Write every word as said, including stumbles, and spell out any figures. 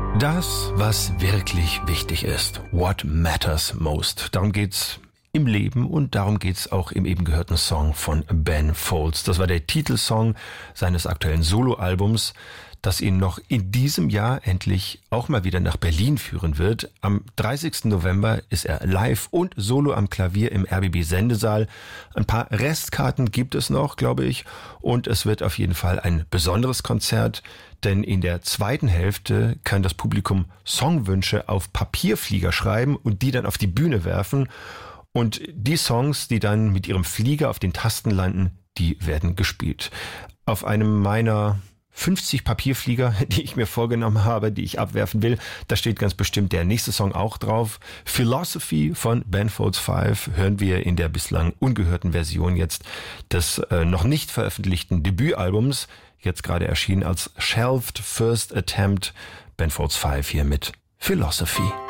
Das, was wirklich wichtig ist. What matters most. Darum geht's im Leben und darum geht's auch im eben gehörten Song von Ben Folds. Das war der Titelsong seines aktuellen Soloalbums, das ihn noch in diesem Jahr endlich auch mal wieder nach Berlin führen wird. Am dreißigsten November ist er live und solo am Klavier im R B B Sendesaal. Ein paar Restkarten gibt es noch, glaube ich, und es wird auf jeden Fall ein besonderes Konzert, denn in der zweiten Hälfte kann das Publikum Songwünsche auf Papierflieger schreiben und die dann auf die Bühne werfen. Und die Songs, die dann mit ihrem Flieger auf den Tasten landen, die werden gespielt. Auf einem meiner fünfzig Papierflieger, die ich mir vorgenommen habe, die ich abwerfen will, da steht ganz bestimmt der nächste Song auch drauf. Philosophy von Ben Folds Five hören wir in der bislang ungehörten Version jetzt des äh, noch nicht veröffentlichten Debütalbums, jetzt gerade erschienen als Shelved First Attempt. Ben Folds Five hier mit Philosophy.